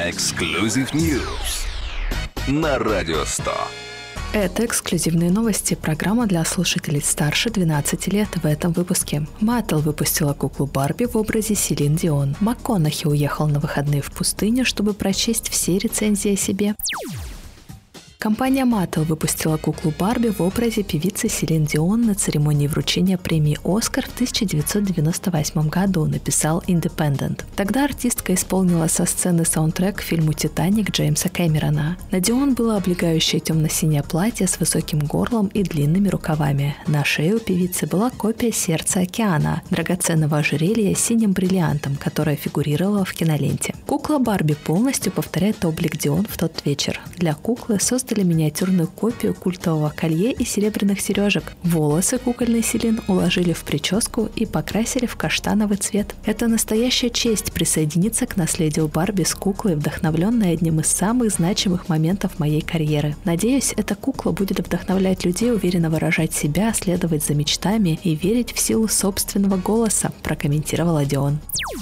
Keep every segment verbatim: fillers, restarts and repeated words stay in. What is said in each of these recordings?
Exclusive News на Радио сто. Это эксклюзивные новости, программа для слушателей старше двенадцати лет. В этом выпуске. Mattel выпустила куклу Барби в образе Селин Дион. МакКонахи уехал на выходные в пустыню, чтобы прочесть все рецензии о себе. Компания Mattel выпустила куклу Барби в образе певицы Селин Дион на церемонии вручения премии «Оскар» в тысяча девятьсот девяносто восьмом году, написал Independent. Тогда артистка исполнила со сцены саундтрек к фильму «Титаник» Джеймса Кэмерона. На Дион было облегающее темно-синее платье с высоким горлом и длинными рукавами. На шее у певицы была копия сердца океана, драгоценного ожерелья с синим бриллиантом, которое фигурировало в киноленте. Кукла Барби полностью повторяет облик Дион в тот вечер. Для куклы создали миниатюрную копию культового колье и серебряных сережек. Волосы кукольной Селин уложили в прическу и покрасили в каштановый цвет. Это настоящая честь присоединиться к наследию Барби с куклой, вдохновленной одним из самых значимых моментов моей карьеры. Надеюсь, эта кукла будет вдохновлять людей уверенно выражать себя, следовать за мечтами и верить в силу собственного голоса, прокомментировала Дион.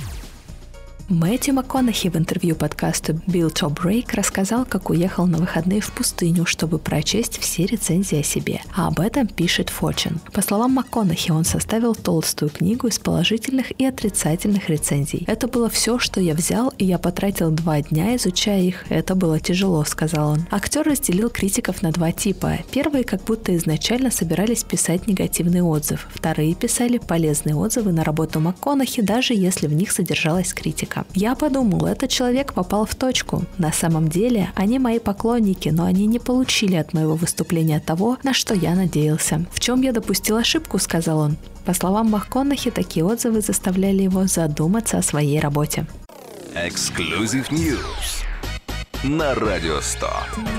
Мэттью МакКонахи в интервью подкасту Build to Break рассказал, как уехал на выходные в пустыню, чтобы прочесть все рецензии о себе. А об этом пишет Fortune. По словам МакКонахи, он составил толстую книгу из положительных и отрицательных рецензий. «Это было все, что я взял, и я потратил два дня, изучая их. Это было тяжело», — сказал он. Актер разделил критиков на два типа. Первые как будто изначально собирались писать негативный отзыв. Вторые писали полезные отзывы на работу МакКонахи, даже если в них содержалась критика. Я подумал, этот человек попал в точку. На самом деле, они мои поклонники, но они не получили от моего выступления того, на что я надеялся. «В чем я допустил ошибку», — сказал он. По словам МакКонахи, такие отзывы заставляли его задуматься о своей работе. Exclusive News на Радио сто.